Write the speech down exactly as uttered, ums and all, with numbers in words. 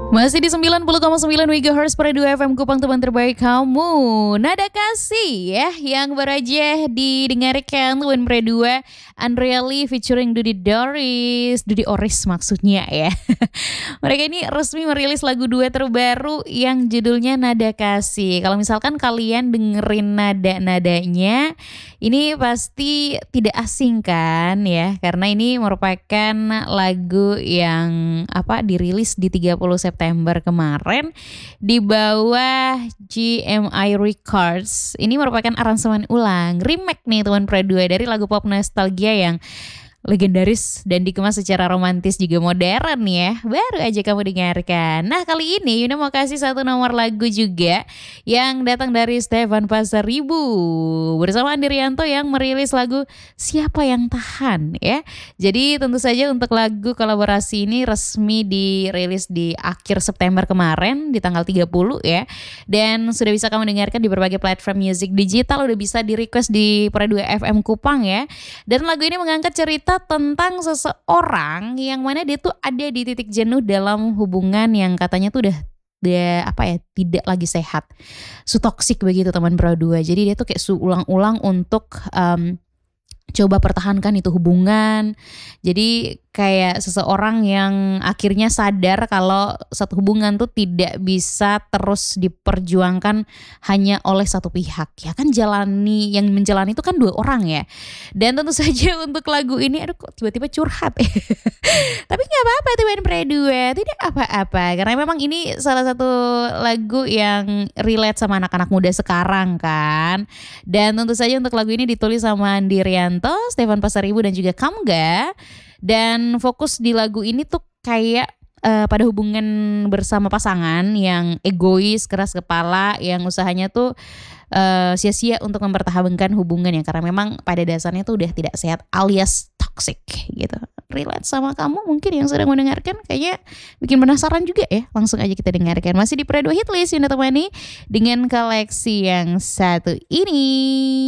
Masih di sembilan puluh koma sembilan megahertz per dua F M Kupang, teman terbaik kamu. Nada Kasih ya yang baru aja didengarkan Tuan Pre dua, Andrea Lee featuring Dudi Doris, Dudi Oris maksudnya ya. Mereka ini resmi merilis lagu duet terbaru yang judulnya Nada Kasih. Kalau misalkan kalian dengerin nada-nadanya, ini pasti tidak asing kan ya, karena ini merupakan lagu yang apa dirilis di tiga puluh September kemarin di bawah G M I Records. Ini merupakan aransemen ulang, remake nih Tuan Pre dua dari lagu pop nostalgia yang legendaris dan dikemas secara romantis juga modern ya. Baru aja kamu dengarkan. Nah, kali ini Yuna mau kasih satu nomor lagu juga yang datang dari Stefan Pasaribu bersama Andi Rianto yang merilis lagu Siapa Yang Tahan ya. Jadi tentu saja untuk lagu kolaborasi ini resmi dirilis di akhir September kemarin di tanggal tiga puluh ya. Dan sudah bisa kamu dengarkan di berbagai platform music digital, udah bisa di request di Pre dua F M Kupang ya. Dan lagu ini mengangkat cerita tentang seseorang yang mana dia tuh ada di titik jenuh dalam hubungan yang katanya tuh udah dia apa ya tidak lagi sehat, su toksik begitu teman Pro dua. Jadi dia tuh kayak su ulang-ulang untuk um, coba pertahankan itu hubungan. Jadi kayak seseorang yang akhirnya sadar kalau satu hubungan tuh tidak bisa terus diperjuangkan hanya oleh satu pihak. Ya kan jalani, yang menjalani itu kan dua orang ya. Dan tentu saja untuk lagu ini, aduh kok tiba-tiba curhat. Tapi gak apa-apa Tuan Pre dua, tidak apa-apa. Karena memang ini salah satu lagu yang relate sama anak-anak muda sekarang kan. Dan tentu saja untuk lagu ini ditulis sama Andi Rianto, Stefan Pasaribu dan juga Kamga. Dan fokus di lagu ini tuh kayak uh, pada hubungan bersama pasangan yang egois, keras kepala, yang usahanya tuh uh, sia-sia untuk mempertahankan hubungannya karena memang pada dasarnya tuh udah tidak sehat alias toxic gitu. Relate sama kamu mungkin yang sedang mendengarkan, kayaknya bikin penasaran juga ya. Langsung aja kita dengarkan. Masih di Pre dua Hitlist yang ditemani dengan koleksi yang satu ini.